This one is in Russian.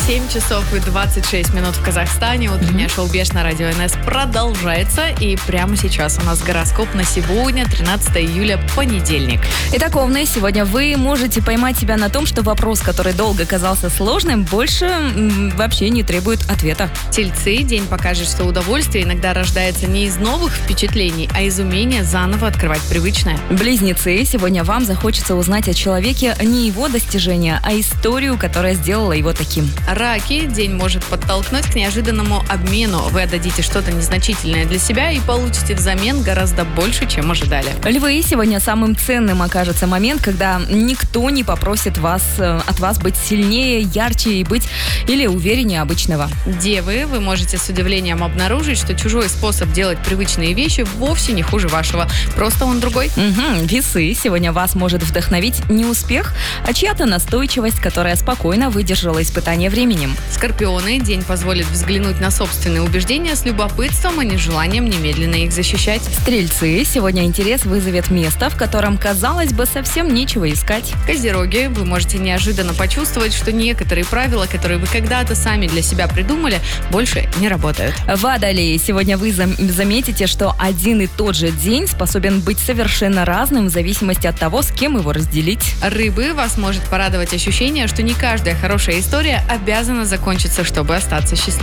7 часов и 26 минут в Казахстане. Утреннее шоу «Беш» на радио НС продолжается. И прямо сейчас у нас гороскоп на сегодня, 13 июля, понедельник. Итак, Овны, сегодня вы можете поймать себя на том, что вопрос, который долго казался сложным, больше вообще не требует ответа. Тельцы, день покажет, что удовольствие иногда рождается не из новых впечатлений, а из умения заново открывать привычное. Близнецы, сегодня вам захочется узнать о человеке не его достижения, а историю, которая сделала его таким. Раки, день может подтолкнуть к неожиданному обмену. Вы отдадите что-то незначительное для себя и получите взамен гораздо больше, чем ожидали. Львы, сегодня самым ценным окажется момент, когда никто не попросит от вас быть сильнее, ярче и быть или увереннее обычного. Девы, вы можете с удивлением обнаружить, что чужой способ делать привычные вещи вовсе не хуже вашего. Просто он другой. Весы, сегодня вас может вдохновить не успех, а чья-то настойчивость, которая спокойно выдержала испытание временем. Скорпионы, день позволит взглянуть на собственные убеждения с любопытством, а не желанием немедленно их защищать. Стрельцы, сегодня интерес вызовет место, в котором, казалось бы, совсем нечего искать. Козероги, вы можете неожиданно почувствовать, что некоторые правила, которые вы когда-то сами для себя придумали, больше не работают. Водолеи, сегодня вы заметите, что один и тот же день способен быть совершенно разным в зависимости от того, с кем его разделить. Рыбы, вас может порадовать ощущение, что не каждая хорошая история обязана закончиться, чтобы остаться счастливой.